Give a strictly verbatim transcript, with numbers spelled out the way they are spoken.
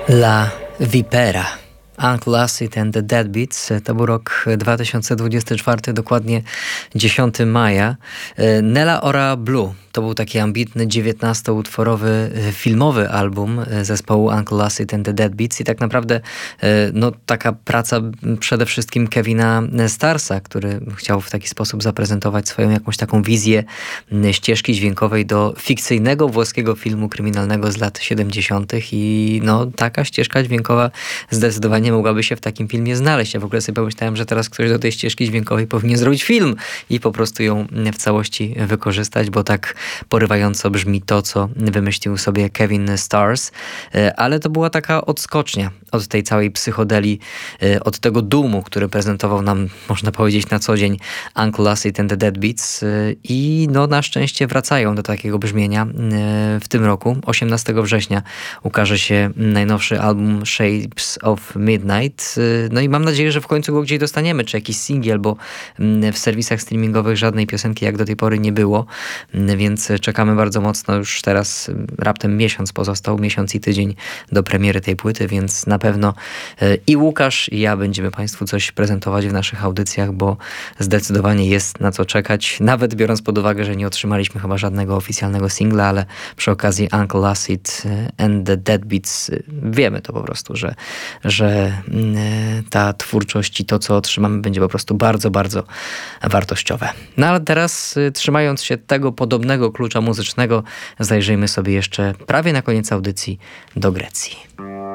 La Vipera. Uncle Acid and the Deadbeats. To był rok dwa tysiące dwudziesty czwarty, dokładnie dziesiątego maja. Nella Ora Blue to był taki ambitny dziewiętnastoutworowy filmowy album zespołu Uncle Acid and the Deadbeats i tak naprawdę no, taka praca przede wszystkim Kevina Starsa, który chciał w taki sposób zaprezentować swoją jakąś taką wizję ścieżki dźwiękowej do fikcyjnego włoskiego filmu kryminalnego z lat siedemdziesiątych i no, taka ścieżka dźwiękowa zdecydowanie mogłaby się w takim filmie znaleźć. Ja w ogóle sobie pomyślałem, że teraz ktoś do tej ścieżki dźwiękowej powinien zrobić film i po prostu ją w całości wykorzystać, bo tak porywająco brzmi to, co wymyślił sobie Kevin Stars. Ale to była taka odskocznia od tej całej psychodelii, od tego doomu, który prezentował nam, można powiedzieć, na co dzień Uncle Acid and the Deadbeats i no na szczęście wracają do takiego brzmienia w tym roku. osiemnastego września ukaże się najnowszy album Shapes of Midnight. No i mam nadzieję, że w końcu go gdzieś dostaniemy, czy jakiś singiel, bo w serwisach streamingowych żadnej piosenki jak do tej pory nie było, więc czekamy bardzo mocno. Już teraz raptem miesiąc pozostał, miesiąc i tydzień do premiery tej płyty, więc na pewno i Łukasz, i ja będziemy Państwu coś prezentować w naszych audycjach, bo zdecydowanie jest na co czekać, nawet biorąc pod uwagę, że nie otrzymaliśmy chyba żadnego oficjalnego singla, ale przy okazji Uncle Acid and the Deadbeats wiemy to po prostu, że, że ta twórczość i to, co otrzymamy, będzie po prostu bardzo, bardzo wartościowe. No ale teraz, trzymając się tego podobnego klucza muzycznego, zajrzyjmy sobie jeszcze prawie na koniec audycji do Grecji.